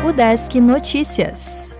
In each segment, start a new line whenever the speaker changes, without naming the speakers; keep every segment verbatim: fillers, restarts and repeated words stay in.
Udesc Notícias.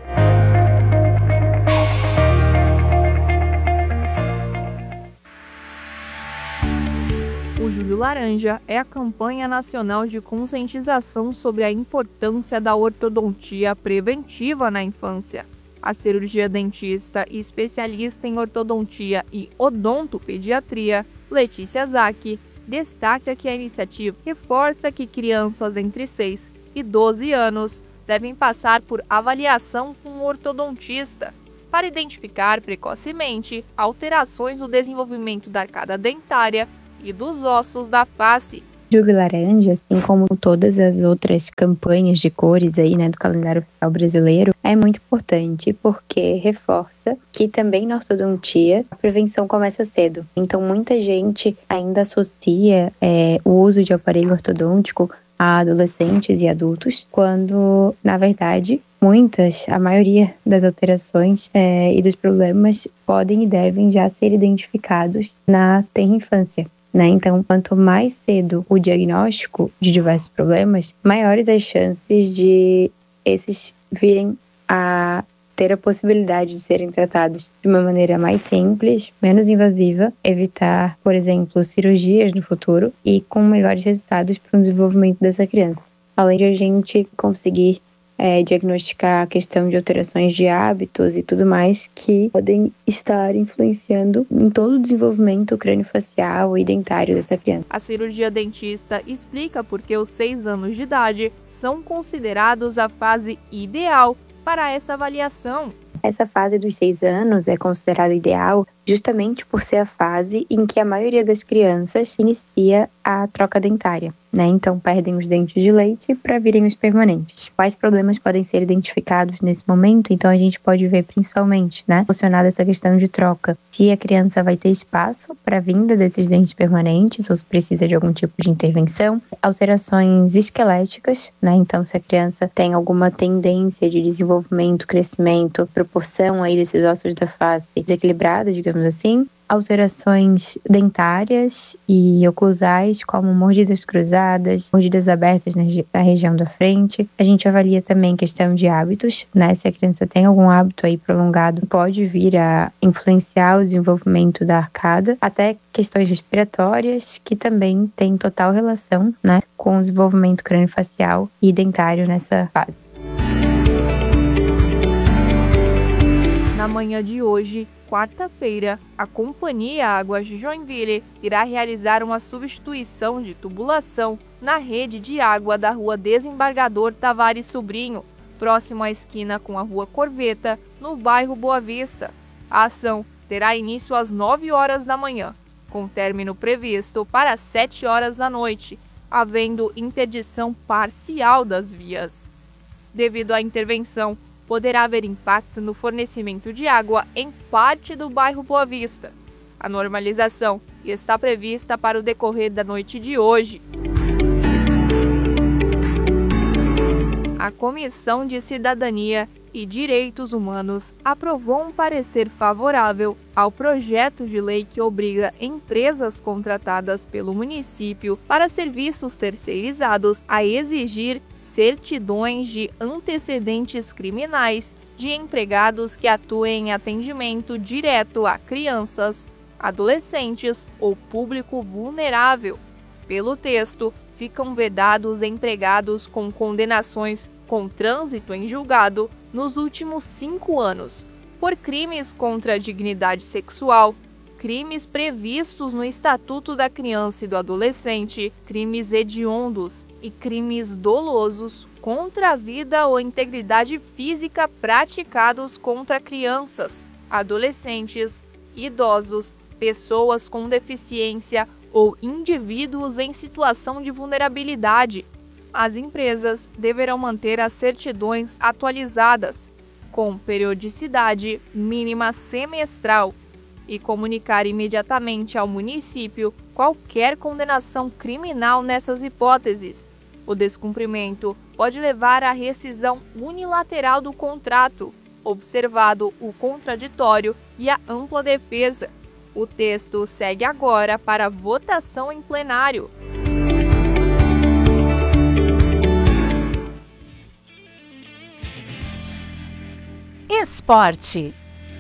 O Julho Laranja é a campanha nacional de conscientização sobre a importância da ortodontia preventiva na infância. A cirurgia dentista e especialista em ortodontia e odontopediatria, Letícia Zacchi, destaca que a iniciativa reforça que crianças entre seis e doze anos devem passar por avaliação com um ortodontista para identificar precocemente alterações no desenvolvimento da arcada dentária e dos ossos da face.
Julho Laranja, assim como todas as outras campanhas de cores aí, né, do calendário oficial brasileiro, é muito importante porque reforça que também na ortodontia a prevenção começa cedo. Então muita gente ainda associa é, o uso de aparelho ortodôntico a adolescentes e adultos, quando na verdade muitas, a maioria das alterações é, e dos problemas podem e devem já ser identificados na tenra infância. Né? Então, quanto mais cedo o diagnóstico de diversos problemas, maiores as chances de esses virem a ter a possibilidade de serem tratados de uma maneira mais simples, menos invasiva, evitar, por exemplo, cirurgias no futuro e com melhores resultados para o desenvolvimento dessa criança. Além de a gente conseguir É, diagnosticar a questão de alterações de hábitos e tudo mais que podem estar influenciando em todo o desenvolvimento crâniofacial e dentário dessa criança.
A cirurgia dentista explica por que os seis anos de idade são considerados a fase ideal para essa avaliação.
Essa fase dos seis anos é considerada ideal justamente por ser a fase em que a maioria das crianças inicia a troca dentária, né? Então perdem os dentes de leite para virem os permanentes. Quais problemas podem ser identificados nesse momento? Então a gente pode ver principalmente, né, relacionada a essa questão de troca, se a criança vai ter espaço para a vinda desses dentes permanentes ou se precisa de algum tipo de intervenção. Alterações esqueléticas, né? Então se a criança tem alguma tendência de desenvolvimento, crescimento, proporção aí desses ossos da face desequilibrada, digamos assim. Alterações dentárias e oclusais, como mordidas cruzadas, mordidas abertas na, na região da frente. A gente avalia também questão de hábitos, né? Se a criança tem algum hábito aí prolongado, pode vir a influenciar o desenvolvimento da arcada, até questões respiratórias, que também têm total relação, né, com o desenvolvimento craniofacial e dentário nessa fase.
Na manhã de hoje, quarta-feira, a Companhia Águas de Joinville irá realizar uma substituição de tubulação na rede de água da Rua Desembargador Tavares Sobrinho, próximo à esquina com a Rua Corveta, no bairro Boa Vista. A ação terá início às nove horas da manhã, com término previsto para as sete horas da noite, havendo interdição parcial das vias. Devido à intervenção, poderá haver impacto no fornecimento de água em parte do bairro Boa Vista. A normalização está prevista para o decorrer da noite de hoje. A Comissão de Cidadania e Direitos Humanos aprovou um parecer favorável ao projeto de lei que obriga empresas contratadas pelo município para serviços terceirizados a exigir certidões de antecedentes criminais de empregados que atuem em atendimento direto a crianças, adolescentes ou público vulnerável. Pelo texto, ficam vedados empregados com condenações com trânsito em julgado nos últimos cinco anos, por crimes contra a dignidade sexual, crimes previstos no Estatuto da Criança e do Adolescente, crimes hediondos e crimes dolosos contra a vida ou integridade física praticados contra crianças, adolescentes, idosos, pessoas com deficiência ou indivíduos em situação de vulnerabilidade. As empresas deverão manter as certidões atualizadas, com periodicidade mínima semestral, e comunicar imediatamente ao município qualquer condenação criminal nessas hipóteses. O descumprimento pode levar à rescisão unilateral do contrato, observado o contraditório e a ampla defesa. O texto segue agora para votação em plenário.
Esporte.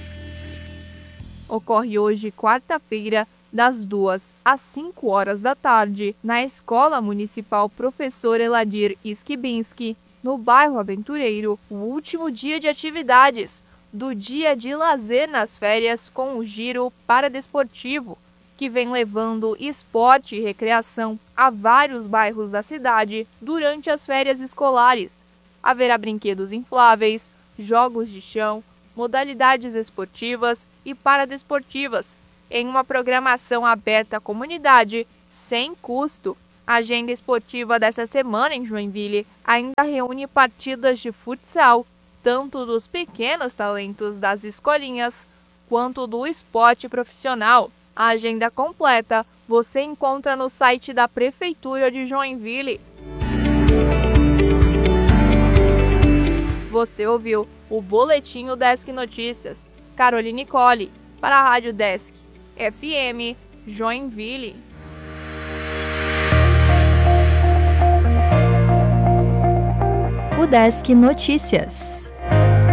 Ocorre hoje, quarta-feira, das duas às cinco horas da tarde, na Escola Municipal Professor Eladir Skibinski, no bairro Aventureiro, o último dia de atividades do Dia de Lazer nas Férias com o Giro Paradesportivo, que vem levando esporte e recreação a vários bairros da cidade durante as férias escolares. Haverá brinquedos infláveis, jogos de chão, modalidades esportivas e paradesportivas, em uma programação aberta à comunidade, sem custo. A agenda esportiva dessa semana em Joinville ainda reúne partidas de futsal, tanto dos pequenos talentos das escolinhas, quanto do esporte profissional. A agenda completa você encontra no site da Prefeitura de Joinville. Você ouviu o Boletim Desk Notícias. Caroline Colli, para a Rádio Desk F M, Joinville.
O Desk Notícias.